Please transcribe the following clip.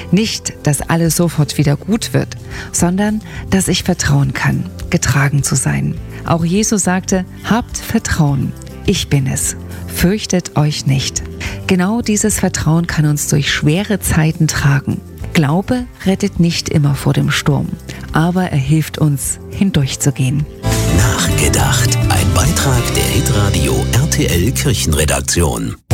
Nicht, dass alles sofort wieder gut wird, sondern, dass ich vertrauen kann, getragen zu sein. Auch Jesus sagte, habt Vertrauen, ich bin es, fürchtet euch nicht. Genau dieses Vertrauen kann uns durch schwere Zeiten tragen. Glaube rettet nicht immer vor dem Sturm, aber er hilft uns, hindurchzugehen. Nachgedacht. Ein Beitrag der Hitradio RTL Kirchenredaktion.